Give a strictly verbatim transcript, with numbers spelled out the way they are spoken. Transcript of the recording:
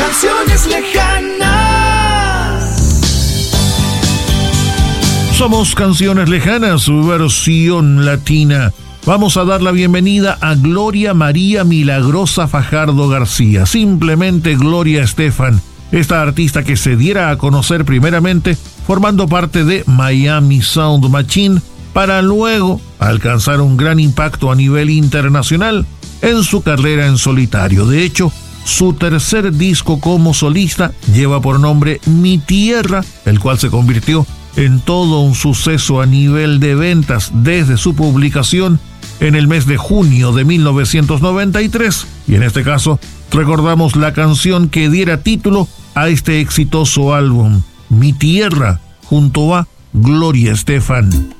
Canciones lejanas. Somos Canciones Lejanas, su versión latina. Vamos a dar la bienvenida a Gloria María Milagrosa Fajardo García, simplemente Gloria Estefan, esta artista que se diera a conocer primeramente formando parte de Miami Sound Machine, para luego alcanzar un gran impacto a nivel internacional en su carrera en solitario. De hecho, su tercer disco como solista lleva por nombre Mi Tierra, el cual se convirtió en todo un suceso a nivel de ventas desde su publicación en el mes de junio de mil novecientos noventa y tres, y en este caso recordamos la canción que diera título a este exitoso álbum, Mi Tierra, junto a Gloria Estefan.